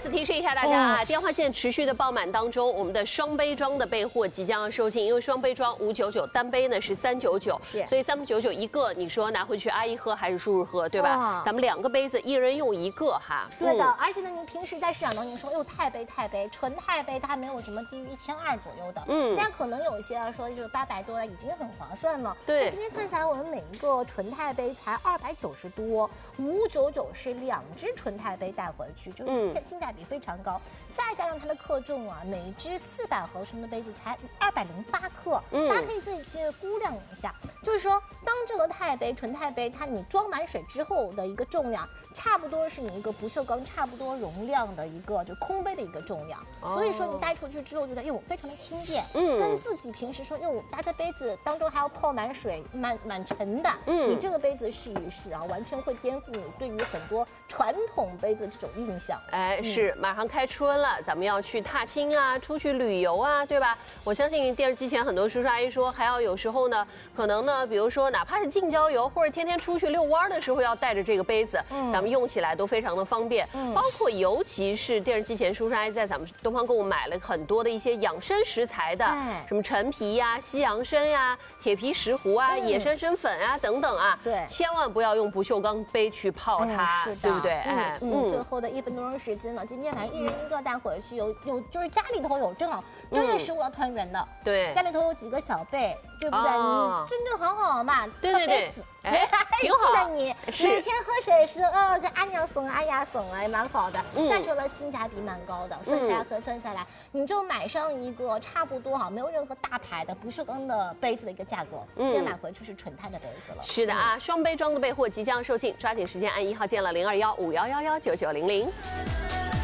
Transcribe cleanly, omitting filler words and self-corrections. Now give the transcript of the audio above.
此提示一下大家啊，电话线持续的爆满当中，我们的双杯装的备货即将要售罄，因为双杯装599，单杯呢是399， 是， 所以399一个，你说拿回去阿姨喝还是叔叔喝，对吧？咱们2个杯子，一人用1个哈。 对的，而且呢，您平时在市场当中说，哟，钛杯，纯钛杯它没有什么低于1200左右的，现在可能有一些说就是800多了，已经很划算了。 对， 那今天算下来，我们每一个纯钛杯才290多，599是2只纯钛杯带回去，就是性价比非常高。再加上它的克重啊，每一只400毫升的杯子才208克，大家可以自己去估量一下。就是说，当这个纯钛杯，它你装满水之后的一个重量，差不多是你一个不锈钢差不多容量的一个就空杯的一个重量。所以说你带出去之后，觉得哟非常的轻便，跟自己平时说哟搭在杯子当中还要泡满水，蛮沉的，你这个杯子试一试啊，完全会颠覆你对于很多传统杯子这种印象。 哎，是马上开春了，咱们要去踏青啊，出去旅游啊，对吧？我相信电视机前很多叔叔阿姨说，还要有时候呢，可能呢，比如说哪怕是近郊游，或者天天出去遛弯的时候，要带着这个杯子，咱们用起来都非常的方便。包括尤其是电视机前叔叔阿姨在咱们东方购物买了很多的一些养生食材的，什么陈皮呀、西洋参呀、铁皮石斛啊、野山参粉啊等等啊，对，千万不要用不锈钢杯去泡它，对不对？哎， 最后的1分多钟时间呢，今天反正1人1个带回去，有就是家里头有正好正月15要团圆的，对，家里头有几个小辈，对不对？你真正好嘛， 对对对， 哎，挺好的。你每天喝水是跟阿娘送阿丫送也蛮好的。再说了，性价比蛮高的，算下来，你就买上一个差不多没有任何大牌的不锈钢的杯子的一个价格，今天买回去是纯钛的杯子了。 是的啊，双杯装的备货即将售罄，抓紧时间按1号键了，0215111990。